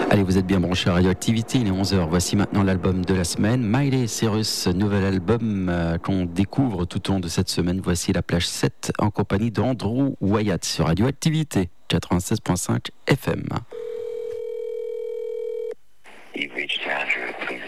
Allez, vous êtes bien branchés à Radioactivité, il est 11h. Voici maintenant l'album de la semaine. Miley Cyrus, nouvel album qu'on découvre tout au long de cette semaine. Voici la plage 7 en compagnie d'Andrew Wyatt sur Radioactivité 96.5 FM.